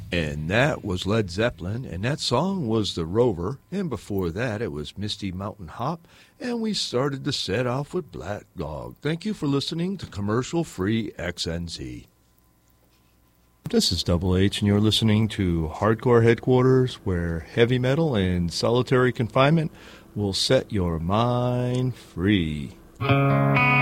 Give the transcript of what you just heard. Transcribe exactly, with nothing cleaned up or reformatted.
And that was Led Zeppelin, and that song was The Rover, and before that it was Misty Mountain Hop, and we started the set off with Black Dog. Thank you for listening to Commercial Free X N Z. This is Double H, and you're listening to Hardcore Headquarters, where heavy metal and solitary confinement will set your mind free.